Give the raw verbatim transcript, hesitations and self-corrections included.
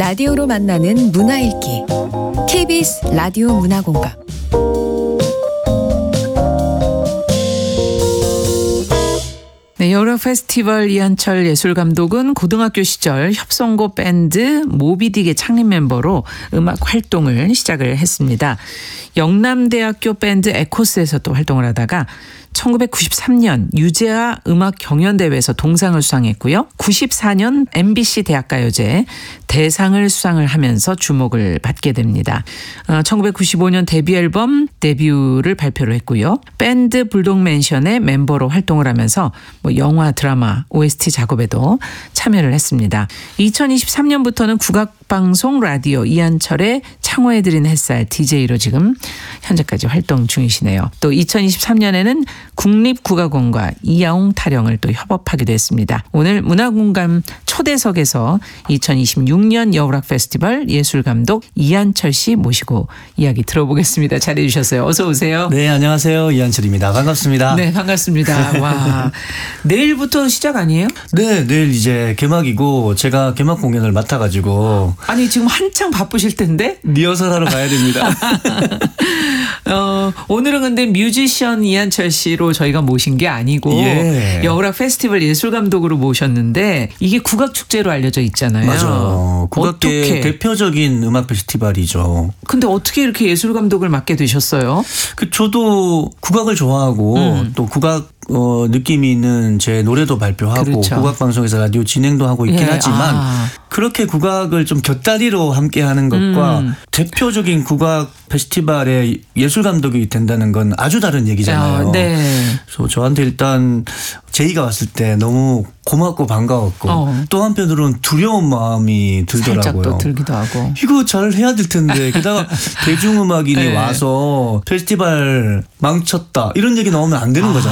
라디오로 만나는 문화읽기 케이비에스 라디오 문화공감. 네, 여러 페스티벌 이한철 예술감독은 고등학교 시절 협성고 밴드 모비딕의 창립 멤버로 음악 활동을 시작을 했습니다. 영남대학교 밴드 에코스에서 또 활동을 하다가 천구백구십삼 년 유재하 음악 경연대회에서 동상을 수상했고요. 구십사 년 엠비씨 대학가요제 대상을 수상을 하면서 주목을 받게 됩니다. 어, 천구백구십오 년 데뷔 앨범 데뷔를 발표를 했고요. 밴드 불독맨션의 멤버로 활동을 하면서 뭐 영화, 드라마, 오에스티 작업에도 참여를 했습니다. 이천이십삼 년부터는 국악방송 라디오 이한철의 창호해드린 햇살 디제이로 지금 현재까지 활동 중이시네요. 또 이천이십삼 년에는 국립국악원과 이야옹 타령을 또 협업하기도 했습니다. 오늘 문화공감 초대석에서 이천이십육 년 여우락 페스티벌 예술감독 이한철 씨 모시고 이야기 들어보겠습니다. 잘해 주셨어요. 어서 오세요. 네, 안녕하세요. 이한철입니다. 반갑습니다. 네, 반갑습니다. 와, 내일부터 시작 아니에요? 네, 내일 이제 개막이고 제가 개막 공연을 맡아가지고 아니 지금 한창 바쁘실 텐데 리허설하러 가야 됩니다. 어, 오늘은 근데 뮤지션 이한철 씨로 저희가 모신 게 아니고 예. 여우락 페스티벌 예술감독으로 모셨는데 이게 국악축제로 알려져 있잖아요. 맞아. 국악계 어떻게? 대표적인 음악 페스티벌이죠. 근데 어떻게 이렇게 예술감독을 맡게 되셨어요? 그 저도 국악을 좋아하고 음. 또 국악 어, 느낌이 있는 제 노래도 발표하고 그렇죠. 국악방송에서 라디오 진행도 하고 있긴 예, 하지만 아. 그렇게 국악을 좀 곁다리로 함께하는 것과 음. 대표적인 국악 페스티벌의 예술감독이 된다는 건 아주 다른 얘기잖아요. 아, 네. 그래서 저한테 일단 제의가 왔을 때 너무 고맙고 반가웠고 어. 또 한편으로는 두려운 마음이 들더라고요. 살짝 또 들기도 하고. 이거 잘 해야 될 텐데 게다가 대중음악인이 네. 와서 페스티벌 망쳤다 이런 얘기 나오면 안 되는 아,